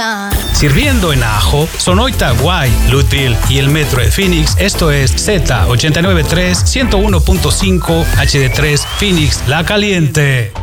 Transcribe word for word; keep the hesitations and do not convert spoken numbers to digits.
buena. Sirviendo en Ajo, Sonoita, Guay, Lutville y el Metro de Phoenix. Esto es Z ochenta y nueve punto tres, ciento uno punto cinco H D tres Phoenix, La Caliente.